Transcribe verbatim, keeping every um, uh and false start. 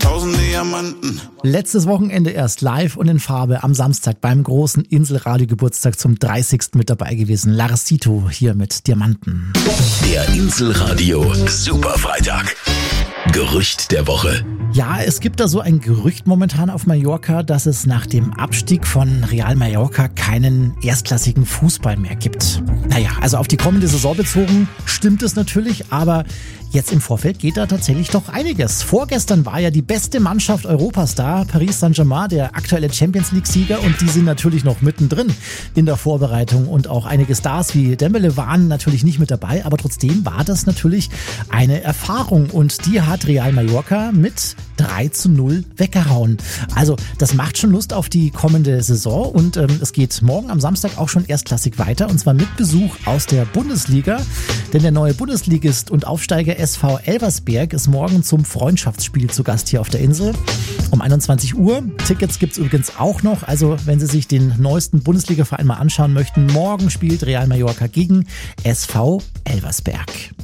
tausend Diamanten. Letztes Wochenende erst live und in Farbe am Samstag beim großen Inselradio-Geburtstag zum dreißigsten mit dabei gewesen. Larsito hier mit Diamanten. Der Inselradio Superfreitag. Gerücht der Woche. Ja, es gibt da so ein Gerücht momentan auf Mallorca, dass es nach dem Abstieg von Real Mallorca keinen erstklassigen Fußball mehr gibt. Naja, also auf die kommende Saison bezogen stimmt es natürlich, aber jetzt im Vorfeld geht da tatsächlich doch einiges. Vorgestern war ja die beste Mannschaft Europas da, Paris Saint-Germain, der aktuelle Champions-League-Sieger, und die sind natürlich noch mittendrin in der Vorbereitung und auch einige Stars wie Dembele waren natürlich nicht mit dabei, aber trotzdem war das natürlich eine Erfahrung und die hat Real Mallorca mit drei zu null weggehauen. Also das macht schon Lust auf die kommende Saison und ähm, es geht morgen am Samstag auch schon erstklassig weiter und zwar mit Besuch aus der Bundesliga, denn der neue Bundesligist und Aufsteiger S V Elversberg ist morgen zum Freundschaftsspiel zu Gast hier auf der Insel um einundzwanzig Uhr. Tickets gibt's übrigens auch noch, also wenn Sie sich den neuesten Bundesliga-Verein mal anschauen möchten, morgen spielt Real Mallorca gegen S V Elversberg.